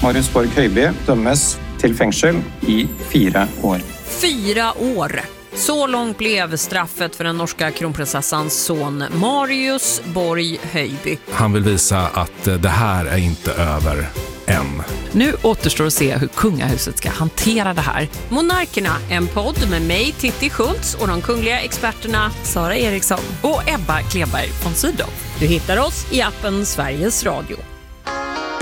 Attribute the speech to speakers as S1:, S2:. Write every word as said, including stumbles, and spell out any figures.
S1: Marius Borg Høiby dömes till fängelse i fyra år.
S2: Fyra år. Så långt blev straffet för den norska kronprinsessans son Marius Borg Høiby.
S3: Han vill visa att det här är inte över än.
S4: Nu återstår att se hur kungahuset ska hantera det här.
S2: Monarkerna, en podd med mig, Titti Schultz, och de kungliga experterna
S4: Sara Eriksson
S2: och Ebba Kleberg von Sydow. Du hittar oss i appen Sveriges Radio.